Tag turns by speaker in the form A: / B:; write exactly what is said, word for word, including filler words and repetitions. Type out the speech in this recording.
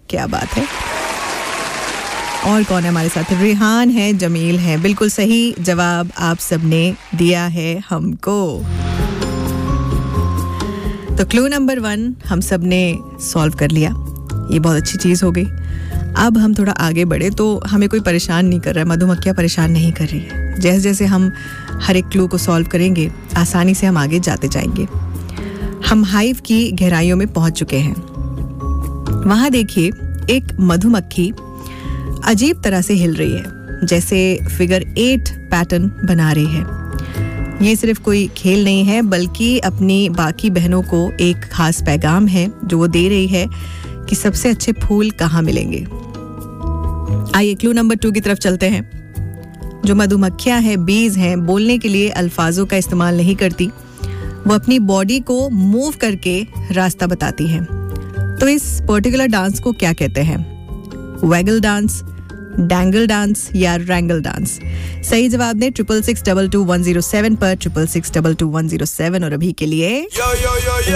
A: क्या बात है. और कौन है हमारे साथ? रेहान है, जमील है. बिल्कुल सही जवाब आप सबने दिया है हमको. तो क्लू नंबर वन हम सब ने सॉल्व कर लिया. ये बहुत अच्छी चीज़ हो गई. अब हम थोड़ा आगे बढ़े तो हमें कोई परेशान नहीं कर रहा है, मधुमक्खियाँ परेशान नहीं कर रही है. जैसे जैसे हम हर एक क्लू को सॉल्व करेंगे आसानी से हम आगे जाते जाएंगे. हम हाइव की गहराइयों में पहुंच चुके हैं. वहाँ देखिए एक मधुमक्खी अजीब तरह से हिल रही है, जैसे फिगर एट पैटर्न बना रही है. ये सिर्फ कोई खेल नहीं है बल्कि अपनी बाकी बहनों को एक खास पैगाम है जो वो दे रही है कि सबसे अच्छे फूल कहाँ मिलेंगे. आइए क्लू नंबर टू की तरफ चलते हैं. जो मधुमक्खियाँ हैं, बीज हैं, बोलने के लिए अल्फाजों का इस्तेमाल नहीं करती. वो अपनी बॉडी को मूव करके रास्ता बताती हैं. तो इस पर्टिकुलर डांस को क्या कहते हैं? वैगल डांस, डैंगल डांस या रैंगल डांस? सही जवाब दें triple six double two one zero seven पर, triple six double two one zero seven. और अभी के लिए